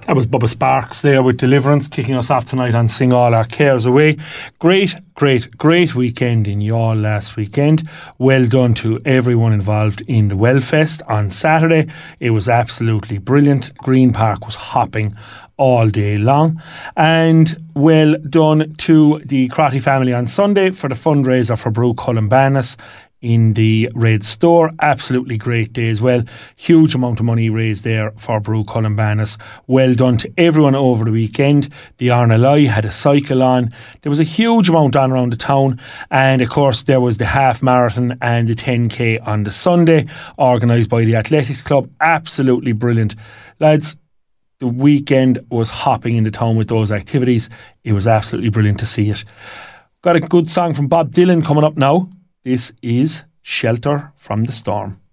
That was Bubba Sparks there with Deliverance, kicking us off tonight on Sing All Our Cares Away. Great weekend in Youghal last weekend. Well done to everyone involved in the Wellfest on Saturday. It was absolutely brilliant. Green Park was hopping all day long. And well done to the Crotty family on Sunday for the fundraiser for Brú Columbanus in the Red Store. Absolutely great day as well. Huge amount of money raised there for Brú Columbanus. Well done to everyone over the weekend. The RNLI had a cycle on. There was a huge amount on around the town, and of course there was the half marathon and the 10k on the Sunday, organised by the Athletics Club. Absolutely brilliant. Lads, the weekend was hopping in the town with those activities. It was absolutely brilliant to see it. Got a good song from Bob Dylan coming up now. This is Shelter from the Storm.